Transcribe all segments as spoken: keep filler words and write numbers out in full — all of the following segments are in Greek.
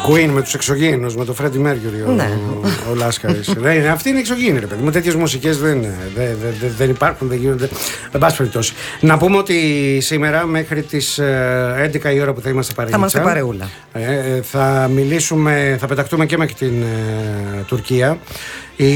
Queen με τους εξωγήινους, με το Freddie Mercury, Ναι. ο, ο Λάσκαρης. Ναι, αυτή είναι εξωγήινη, ρε παιδί μου. Τέτοιες μουσικές δεν, δεν, δεν, δεν υπάρχουν, δεν γίνονται. Εν πάση περιπτώσει. Να πούμε ότι σήμερα μέχρι τις έντεκα η ώρα που θα είμαστε παρεούλα. Θα είμαστε παρεούλα. Ε, θα μιλήσουμε, θα πεταχτούμε και μέχρι την ε, Τουρκία. Η,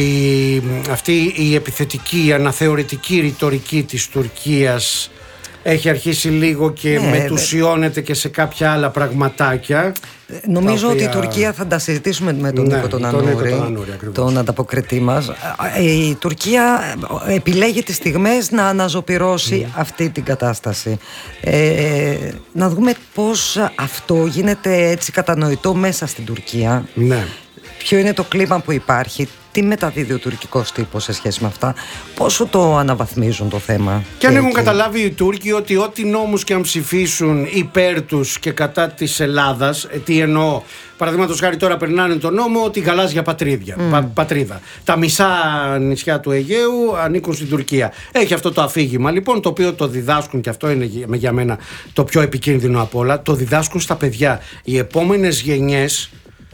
αυτή η επιθετική, η αναθεωρητική ρητορική της Τουρκίας έχει αρχίσει λίγο και ναι, μετουσιώνεται και σε κάποια άλλα πραγματάκια. Νομίζω οποία... ότι η Τουρκία θα τα συζητήσουμε με τον ναι, Νίκο τον Ανούρη, τον, τον ανταποκριτή μας. Η Τουρκία επιλέγει τις στιγμές να αναζωπυρώσει mm. αυτή την κατάσταση. Ε, να δούμε πώς αυτό γίνεται έτσι κατανοητό μέσα στην Τουρκία. Ναι. Ποιο είναι το κλίμα που υπάρχει, τι μεταδίδει ο τουρκικός τύπος σε σχέση με αυτά, πόσο το αναβαθμίζουν το θέμα. Και αν έχουν καταλάβει οι Τούρκοι ότι ό,τι νόμους και αν ψηφίσουν υπέρ τους και κατά της Ελλάδας, τι εννοώ, παραδείγματος χάρη τώρα περνάνε το νόμο ότι γαλάζια πατρίδια, mm. πα, πατρίδα. Τα μισά νησιά του Αιγαίου ανήκουν στην Τουρκία. Έχει αυτό το αφήγημα λοιπόν, το οποίο το διδάσκουν, και αυτό είναι για μένα το πιο επικίνδυνο απ' όλα, το διδάσκουν στα παιδιά. Οι επόμενες γενιές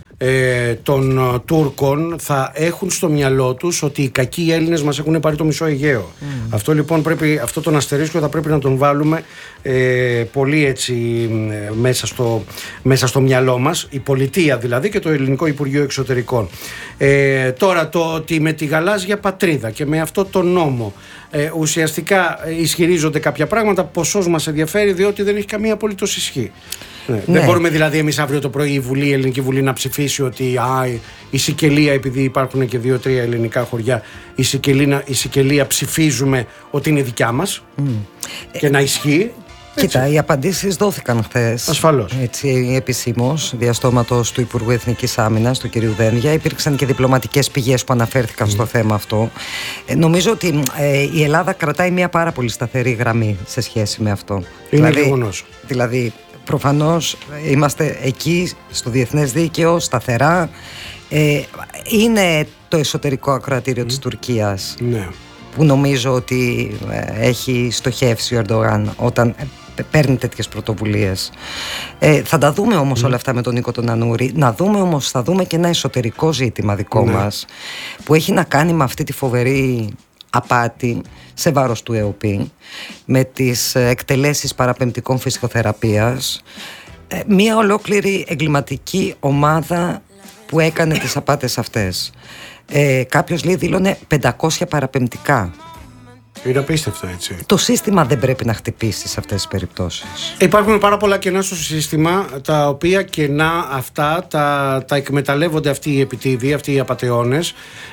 Ε, των uh, Τούρκων θα έχουν στο μυαλό τους ότι οι κακοί Έλληνες μας έχουν πάρει το μισό Αιγαίο. Mm. Αυτό λοιπόν πρέπει, αυτό τον αστερίσκο θα πρέπει να τον βάλουμε ε, πολύ έτσι ε, μέσα, στο, μέσα στο μυαλό μας, η πολιτεία δηλαδή και το Ελληνικό Υπουργείο Εξωτερικών. Ε, τώρα το ότι με τη γαλάζια πατρίδα και με αυτό το νόμο ε, ουσιαστικά ισχυρίζονται κάποια πράγματα, ποσός μας ενδιαφέρει, διότι δεν έχει καμία απολύτως ισχύ. Ναι. Ναι. Δεν μπορούμε δηλαδή εμείς αύριο το πρωί η Βουλή, η Ελληνική Βουλή, να ψηφίσει ότι α, η Σικελία, επειδή υπάρχουν και δύο-τρία ελληνικά χωριά, η Σικελία, η Σικελία ψηφίζουμε ότι είναι δικιά μας mm. και ε, να ισχύει. Κοίτα, έτσι. Οι απαντήσεις δόθηκαν χθες. Ασφαλώς. Έτσι, επισήμως, διαστόματος του Υπουργού Εθνικής Άμυνας, του κ. Δένδια. Υπήρξαν και διπλωματικές πηγές που αναφέρθηκαν mm. στο θέμα αυτό. Ε, νομίζω ότι ε, η Ελλάδα κρατάει μια πάρα πολύ σταθερή γραμμή σε σχέση με αυτό. Είναι δηλαδή, γεγονός. Δηλαδή, προφανώς είμαστε εκεί στο διεθνές δίκαιο, σταθερά. Ε, είναι το εσωτερικό ακροατήριο mm. της Τουρκίας, ναι. που νομίζω ότι ε, έχει στοχεύσει ο Ερντογάν όταν ε, παίρνει τέτοιες πρωτοβουλίες. Ε, θα τα δούμε όμως mm. όλα αυτά με τον Νίκο τον Ανούρη. Να δούμε όμως, θα δούμε και ένα εσωτερικό ζήτημα δικό ναι. μας, που έχει να κάνει με αυτή τη φοβερή απάτη σε βάρος του ΕΟΠΗ, με τις εκτελέσεις παραπεμπτικών φυσικοθεραπείας, μία ολόκληρη εγκληματική ομάδα που έκανε τις απάτες αυτές. Ε, κάποιος λέει δήλωνε πεντακόσια παραπεμπτικά. Είναι απίστευτο, έτσι. Το σύστημα δεν πρέπει να χτυπήσει σε αυτές τις περιπτώσεις. Υπάρχουν πάρα πολλά κενά στο σύστημα, τα οποία κενά αυτά τα, τα εκμεταλλεύονται αυτοί οι επιτίδιοι, αυτοί οι απατεώνες.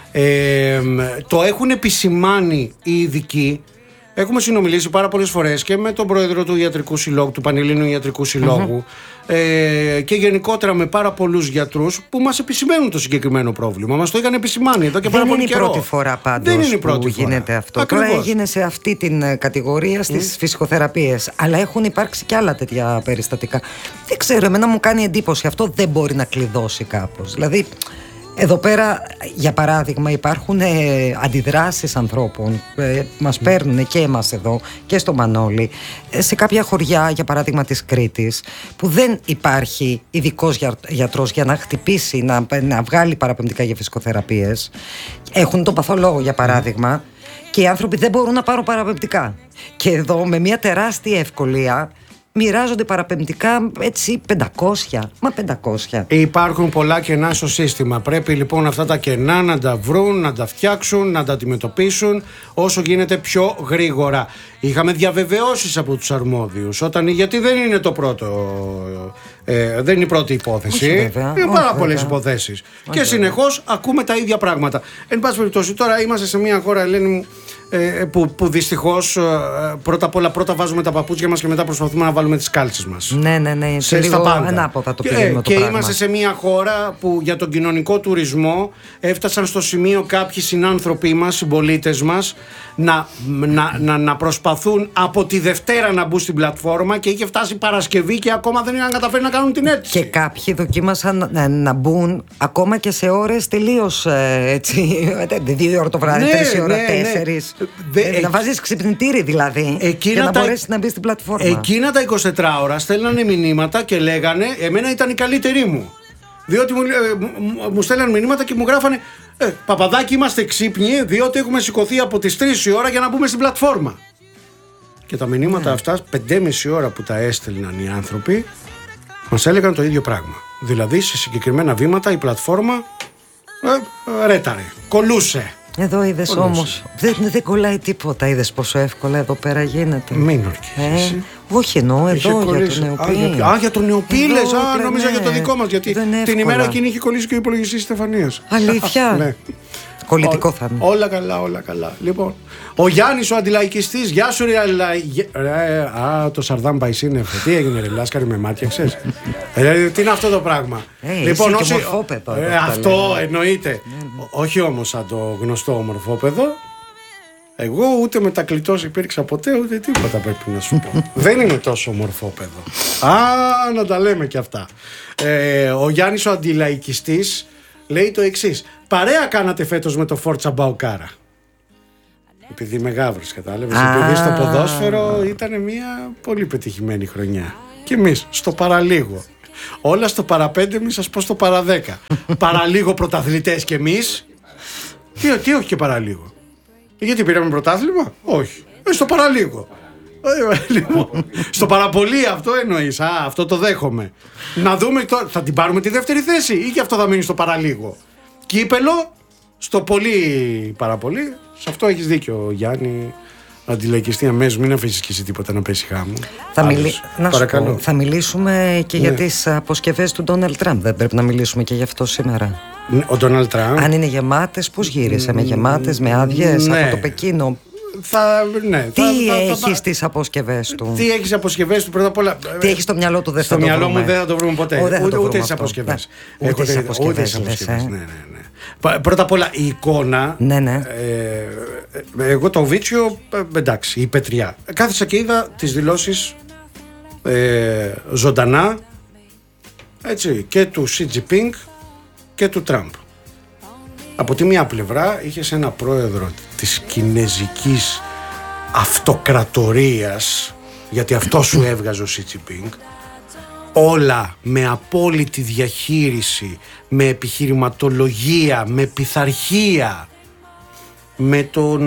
Ε, το έχουν επισημάνει οι ειδικοί. Έχουμε συνομιλήσει πάρα πολλές φορές και με τον πρόεδρο του Ιατρικού Συλλόγου, του Πανελλήνιου Ιατρικού Συλλόγου, mm-hmm. ε, και γενικότερα με πάρα πολλούς γιατρούς που μας επισημαίνουν το συγκεκριμένο πρόβλημα. Μας το είχαν επισημάνει εδώ και πάρα πολύ καιρό. Δεν είναι η πρώτη φορά πάντως Δεν είναι η πρώτη που φορά. γίνεται αυτό. Ακριβώς. Τώρα έγινε σε αυτή την κατηγορία στις mm. φυσικοθεραπείες. Αλλά έχουν υπάρξει και άλλα τέτοια περιστατικά. Δεν ξέρω, εμένα μου κάνει εντύπωση αυτό, δεν μπορεί να κλειδώσει κάπως. Δηλαδή, εδώ πέρα, για παράδειγμα, υπάρχουν ε, αντιδράσεις ανθρώπων, ε, μας παίρνουν και εμάς εδώ και στο Μανώλη, ε, σε κάποια χωριά, για παράδειγμα της Κρήτης, που δεν υπάρχει ειδικός για, γιατρός για να χτυπήσει, να, να βγάλει παραπεμπτικά για φυσικοθεραπείες. Έχουν τον παθολόγο, για παράδειγμα, και οι άνθρωποι δεν μπορούν να πάρουν παραπεμπτικά. Και εδώ, με μια τεράστια ευκολία, μοιράζονται παραπεμπτικά έτσι πεντακόσια. Μα πεντακόσια. Υπάρχουν πολλά κενά στο σύστημα. Πρέπει λοιπόν αυτά τα κενά να τα βρουν, να τα φτιάξουν, να τα αντιμετωπίσουν όσο γίνεται πιο γρήγορα. Είχαμε διαβεβαιώσεις από τους αρμόδιους όταν, γιατί δεν είναι το πρώτο, ε, δεν είναι η πρώτη υπόθεση. Όχι, βέβαια. Είναι πάρα Όχι, πολλές βέβαια. υποθέσεις. Όχι, και συνεχώς ακούμε τα ίδια πράγματα. Εν πάση περιπτώσει, τώρα είμαστε σε μια χώρα, Ελένη μου, που, που δυστυχώς πρώτα απ' όλα πρώτα βάζουμε τα παπούτσια μας και μετά προσπαθούμε να βάλουμε τις κάλτσες μας. Ναι, ναι, ναι. Σε, λίγο ανάποδα το πηγαίνουμε το και πράγμα. είμαστε σε μια χώρα που για τον κοινωνικό τουρισμό έφτασαν στο σημείο κάποιοι συνάνθρωποι μας, συμπολίτες μας, να, να, να, να προσπαθούν από τη Δευτέρα να μπουν στην πλατφόρμα, και είχε φτάσει Παρασκευή και ακόμα δεν είχαν καταφέρει να κάνουν την αίτηση. Και κάποιοι δοκίμασαν να, να μπουν ακόμα και σε ώρες τελείως έτσι, δύο ώρα το βράδυ, ναι, τρεις ώρα, ναι, τέσσερις. Ναι. Ε, να βάζεις ξυπνητήρι δηλαδή, για να τα... μπορέσεις να μπεις στην πλατφόρμα. Εκείνα τα εικοσιτέσσερις ώρα στέλνανε μηνύματα και λέγανε, εμένα ήταν η καλύτερη μου. Διότι μου, ε, μου, μου στέλναν μηνύματα και μου γράφανε ε, Παπαδάκη, είμαστε ξύπνοι διότι έχουμε σηκωθεί από τις τρεις η ώρα για να μπούμε στην πλατφόρμα. Και τα μηνύματα yeah. αυτά, πεντέμιση ώρα που τα έστελναν οι άνθρωποι, μας έλεγαν το ίδιο πράγμα. Δηλαδή σε συγκεκριμένα βήματα η πλατφόρμα ε, ρέταρε, κολούσε. Εδώ είδες όμως, δεν, δεν κολλάει τίποτα. Είδες πόσο εύκολα εδώ πέρα γίνεται. Μην ορκίζεσαι. Ε, όχι εννοώ εδώ για τον Νεοπή. Α, για τον Νεοπή λες. Α, νόμιζα για το δικό μας. Γιατί την ημέρα εκείνη είχε κολλήσει και ο υπολογιστής Στεφανίας. Αλήθεια. Ναι. Κολλητικό θα είναι. Όλα καλά, όλα καλά. Λοιπόν, ο Γιάννης ο αντιλαϊκιστής. Γεια σου, ρε, ρε. Α, το Σαρδάμ Παϊσίνεφ. Τι έγινε, ρε, Λάσκαρη, με μάτιαξες. ε, τι είναι αυτό το πράγμα. Ε, λοιπόν, όσοι... μορφόπεδο, ε, αυτό εννοείται. Όχι όμως σαν το γνωστό μορφόπεδο. Εγώ ούτε μετακλητός υπήρξα ποτέ, ούτε τίποτα πρέπει να σου πω. Δεν είναι τόσο μορφόπεδο. Α, να τα λέμε κι αυτά. Ε, ο Γιάννης ο αντιλαϊκιστής λέει το εξής. Παρέα κάνατε φέτος με το Φόρτσα Μπαουκάρα. Επειδή είμαι γάβρος, κατάλαβες. Επειδή στο ποδόσφαιρο ήταν μια πολύ πετυχημένη χρονιά. Και εμείς στο παραλίγο. Όλα στο παραπέντε, μη σας πω στο παραδέκα. Παραλίγο πρωταθλητές κι εμείς. Τι, τι όχι και παραλίγο. Γιατί πήραμε πρωτάθλημα. Όχι. Ε, στο παραλίγο. Ε, λοιπόν, στο παραπολύ αυτό εννοείς. Α, αυτό το δέχομαι. Να δούμε τώρα, θα την πάρουμε τη δεύτερη θέση ή και αυτό θα μείνει στο παραλίγο. Κύπελο, στο πολύ παραπολύ. Σε αυτό έχεις δίκιο, Γιάννη. Αντιλαϊκιστή αμέσως, μην αφήσεις και εσύ τίποτα να πέσει χάμου. Θα, μιλ... να σου πω, θα μιλήσουμε και ναι. για τις αποσκευές του Ντόναλντ Τραμπ. Δεν πρέπει να μιλήσουμε και γι' αυτό σήμερα. Ο Ντόναλντ Τραμπ. Αν είναι γεμάτες, πώς γύρισε, με γεμάτες, με άδειες, ναι. από το Πεκίνο. Θα, ναι, τι θα, έχει θα, θα, στις αποσκευές του. Τι έχει στις αποσκευές του, πρώτα απ' όλα. Τι έχει στο μυαλό του, δεν θα στο το βρούμε. Στο μυαλό μου δεν θα το βρούμε ποτέ. Ο, ούτε ούτε στις αποσκευές. Ναι. Ούτε στις αποσκευές. Ναι, ναι, ναι. Πρώτα απ' όλα η εικόνα. Ναι, ναι. Ε, εγώ το Βίτσιο, εντάξει, η πετριά. Κάθισα και είδα τις δηλώσεις ε, ζωντανά, έτσι, και του Σι Τζινπίνγκ και του Τραμπ. Από τη μία πλευρά είχες ένα πρόεδρο της κινέζικης αυτοκρατορίας, γιατί αυτό σου έβγαζε ο Σι Τζινπίνγκ, όλα με απόλυτη διαχείριση, με επιχειρηματολογία, με πειθαρχία, με, τον,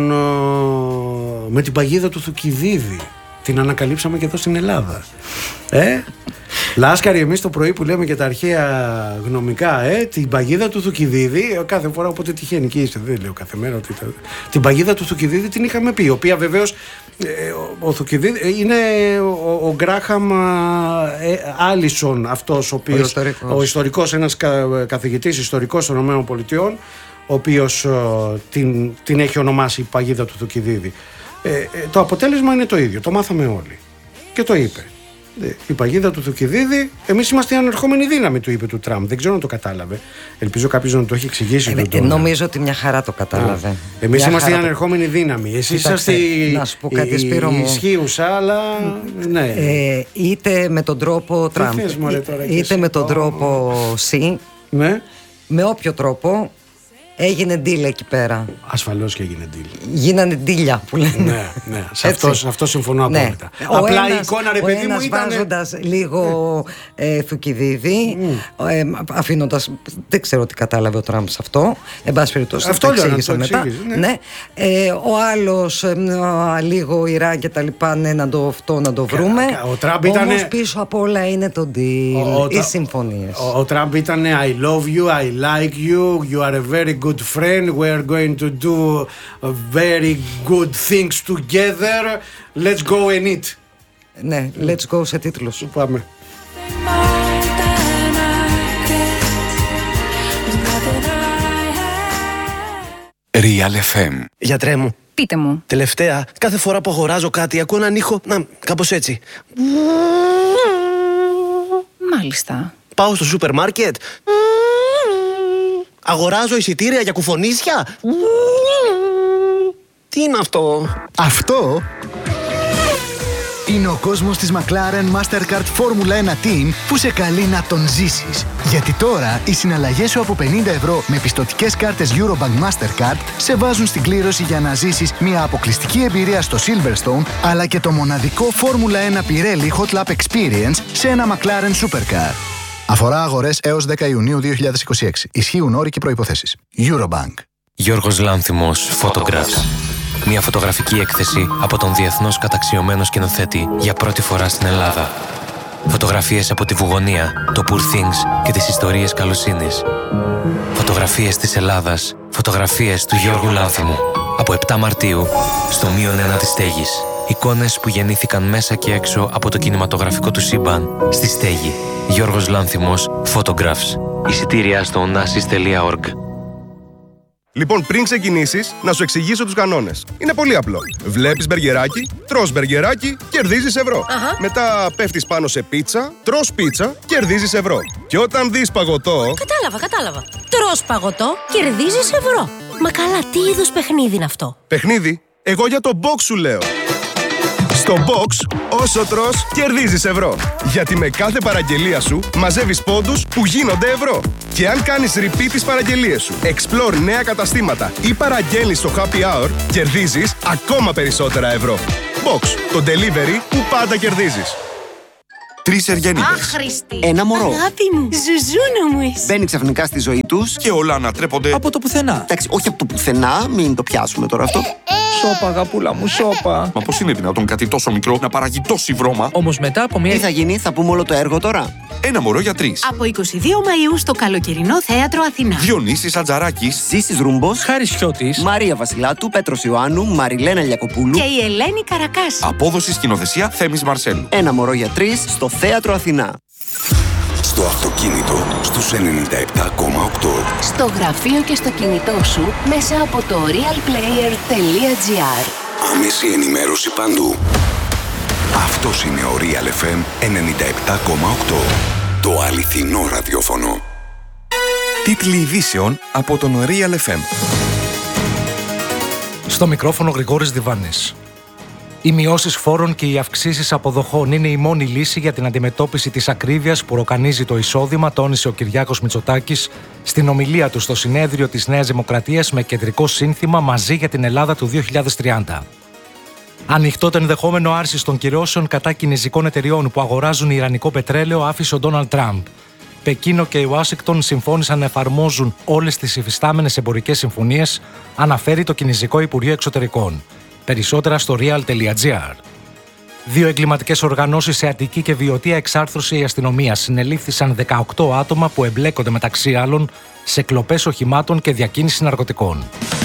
με την παγίδα του Θουκυδίδη. Την ανακαλύψαμε και εδώ στην Ελλάδα. Ε, Λάσκαρη, εμείς το πρωί που λέμε και τα αρχαία γνωμικά, ε, την παγίδα του Θουκυδίδη, κάθε φορά όποτε τυχαίνει και είστε, δεν λέω κάθε μέρα ότι ήταν, την παγίδα του Θουκυδίδη την είχαμε πει, η οποία βεβαίως ε, ο, ο Θουκυδίδη είναι ο, ο Γκράχαμ ε, Άλισον, αυτός ο οποίος, ο ιστορικός, ο ιστορικός ένας κα, καθηγητής ιστορικός των ΗΠΑ, ο οποίος ε, την, την έχει ονομάσει η παγίδα του Θουκυδίδη. Ε, ε, το αποτέλεσμα είναι το ίδιο, το μάθαμε όλοι και το είπε. Η παγίδα του Θουκυδίδη, εμείς είμαστε η ανερχόμενη δύναμη, του είπε του Τραμπ. Δεν ξέρω αν το κατάλαβε. Ελπίζω κάποιος να το έχει εξηγήσει. Ε, ε, νομίζω ότι μια χαρά το κατάλαβε. Εμείς είμαστε η ανερχόμενη το... δύναμη. Εσείς είσαστε η, να σου πω κάτι, η, Σπύρο μου. η ισχύουσα, αλλά. Ναι. Ε, είτε με τον τρόπο Τραμπ, είτε με τον τρόπο Σι, ναι. με όποιο τρόπο. Έγινε deal εκεί πέρα. Ασφαλώς και έγινε deal. Γίνανε ντύλια που λένε. Ναι, ναι. Σε αυτό, σε αυτό συμφωνώ ναι. απόλυτα. Ο Απλά ένας, η εικόνα, ρε παιδί μου, ήταν. Βάζοντας λίγο ε, Θουκυδίδη, mm. ε, αφήνοντας. Δεν ξέρω τι κατάλαβε ο Τραμπ σε αυτό. Εν πάση περιπτώσει, αυτό το εξήγησε μετά. Ναι. Ναι. Ε, ο άλλος ε, λίγο Ιράν και τα λοιπά, ναι, να το, αυτό να το βρούμε. Όμως ήταν... πίσω απ' όλα είναι το deal, ο, οι συμφωνίες. Ο, ο Τραμπ ήταν I love you, I like you, you are a very good good friend, we are going to do very good things together, let's go and eat. Ναι, let's go σε τίτλος. Πάμε. Real εφ εμ. Γιατρέ μου. Πείτε μου. Τελευταία, κάθε φορά που αγοράζω κάτι ακούω έναν ήχο, να, κάπως έτσι. Μάλιστα. Πάω στο σούπερ μάρκετ. Αγοράζω εισιτήρια για κουφονίσια. Τι είναι αυτό? Αυτό είναι ο κόσμος της McLaren Mastercard Formula ένα Team που σε καλεί να τον ζήσεις. Γιατί τώρα οι συναλλαγές σου από πενήντα ευρώ με πιστωτικές κάρτες Eurobank Mastercard σε βάζουν στην κλήρωση για να ζήσεις μια αποκλειστική εμπειρία στο Silverstone, αλλά και το μοναδικό Formula ένα Pirelli Hot Lap Experience σε ένα McLaren Supercar. Αφορά αγορές έως δέκα Ιουνίου δύο χιλιάδες είκοσι έξι. Ισχύουν όροι και προϋποθέσεις. Eurobank. Γιώργος Λάνθιμος, Photographs. Μια φωτογραφική έκθεση από τον διεθνώς καταξιωμένο σκηνοθέτη για πρώτη φορά στην Ελλάδα. Φωτογραφίες από τη Βουγωνία, το Poor Things και τις ιστορίες καλοσύνης. Φωτογραφίες της Ελλάδας, φωτογραφίες του Γιώργου Λάνθιμου. Από επτά Μαρτίου, στο μείον ένα της Στέγης. Εικόνες που γεννήθηκαν μέσα και έξω από το κινηματογραφικό του σύμπαν, στη Στέγη. Γιώργος Λάνθιμος, Photographs. Εισιτήρια στο onassis τελεία org. Λοιπόν, πριν ξεκινήσεις, να σου εξηγήσω τους κανόνες. Είναι πολύ απλό. Βλέπεις μπεργκεράκι, τρως μπεργκεράκι, κερδίζεις ευρώ. Αχα. Μετά πέφτεις πάνω σε πίτσα, τρως πίτσα, κερδίζεις ευρώ. Και όταν δεις παγωτό... Κατάλαβα, κατάλαβα. Τρως παγωτό, κερδίζεις ευρώ. Μα καλά, τι είδους παιχνίδι είναι αυτό? Παιχνίδι, εγώ για το box σου λέω. Στο box, όσο τρως, κερδίζεις ευρώ. Γιατί με κάθε παραγγελία σου μαζεύεις πόντους που γίνονται ευρώ. Και αν κάνεις repeat τις παραγγελίες σου, explore νέα καταστήματα ή παραγγέλνεις στο happy hour, κερδίζεις ακόμα περισσότερα ευρώ. Box, το delivery που πάντα κερδίζεις. Τρεις Εργένιδες. Άχρηστη. Ένα μωρό. Αγάπη μου, ζουζούνα μου είσαι. Μπαίνει ξαφνικά στη ζωή τους και όλα ανατρέπονται από το πουθενά. Εντάξει, όχι από το πουθενά, μην το πιάσουμε τώρα αυτό. Σώπα, αγαπούλα μου, σώπα. Μα πώς είναι δυνατόν κάτι τόσο μικρό να παράγει τόση βρώμα? Όμως μετά από μια. Τι θα γίνει, θα πούμε όλο το έργο τώρα. Ένα μωρό για τρεις. Από είκοσι δύο Μαΐου στο καλοκαιρινό θέατρο Αθηνά. Διονύσης Ατζαράκης, Ζήσης Ρούμπος, Χάρης Χιώτης, Μαρία Βασιλάτου, Πέτρος Ιωάννου, Μαριλένα Λιακοπούλου και η Ελένη Καρακάση. Απόδοση σκηνοθεσία Θέμης Μαρσέλου. Ένα μωρό για τρεις στο θέατρο Αθηνά. Στο αυτοκίνητο στους ενενήντα επτά κόμμα οκτώ. Στο γραφείο και στο κινητό σου μέσα από το realplayer τελεία gr. Άμεση ενημέρωση παντού. Αυτός είναι ο Real εφ εμ ενενήντα επτά κόμμα οκτώ. Το αληθινό ραδιόφωνο. Τίτλοι ειδήσεων από τον Real εφ εμ. Στο μικρόφωνο Γρηγόρης Διβάνης. Οι μειώσεις φόρων και οι αυξήσεις αποδοχών είναι η μόνη λύση για την αντιμετώπιση της ακρίβειας που ροκανίζει το εισόδημα, τόνισε ο Κυριάκος Μητσοτάκης στην ομιλία του στο συνέδριο της Νέας Δημοκρατίας με κεντρικό σύνθημα «Μαζί για την Ελλάδα του δύο χιλιάδες τριάντα». Ανοιχτό το ενδεχόμενο άρσης των κυρώσεων κατά κινεζικών εταιριών που αγοράζουν ιρανικό πετρέλαιο άφησε ο Ντόναλντ Τραμπ. Πεκίνο και η Ουάσιγκτον συμφώνησαν να εφαρμόζουν όλες τις υφιστάμενες εμπορικές συμφωνίες, αναφέρει το Κινεζικό Υπουργείο Εξωτερικών. Περισσότερα στο real τελεία gr. Δύο εγκληματικές οργανώσεις σε Αττική και Βιωτία εξάρθρωσε η αστυνομία. Συνελήφθησαν δεκαοκτώ άτομα που εμπλέκονται μεταξύ άλλων σε κλοπές οχημάτων και διακίνηση ναρκωτικών.